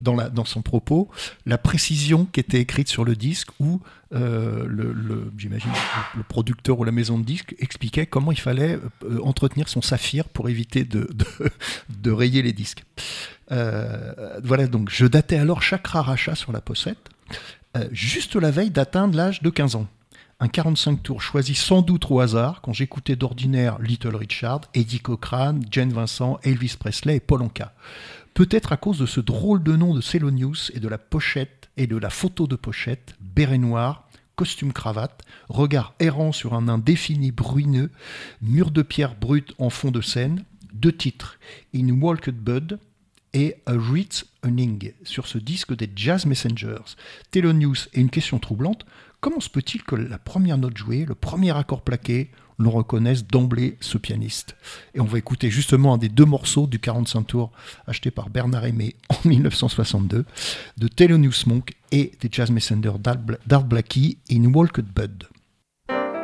dans son propos la précision qui était écrite sur le disque où j'imagine le producteur ou la maison de disques expliquait comment il fallait entretenir son saphir pour éviter de rayer les disques. Voilà, donc je datais alors chaque rarachat sur la pochette, juste la veille d'atteindre l'âge de 15 ans. Un 45 tours choisi sans doute au hasard quand j'écoutais d'ordinaire Little Richard, Eddie Cochran, Jane Vincent, Elvis Presley et Paul Anka. Peut-être à cause de ce drôle de nom de Thelonious et de la pochette et de la photo de pochette, béret noir, costume cravate, regard errant sur un indéfini bruyineux, mur de pierre brute en fond de scène, 2 titres, In Walked Bud et A Wreath Hunting sur ce disque des Jazz Messengers. Thelonious et une question troublante, comment se peut-il que la première note jouée, le premier accord plaqué, l'on reconnaisse d'emblée ce pianiste? Et on va écouter justement un des 2 morceaux du 45 tours acheté par Bernard Aimé en 1962 de Thelonious Monk et des Jazz Messengers d'Art Blakey, In Walked Bud.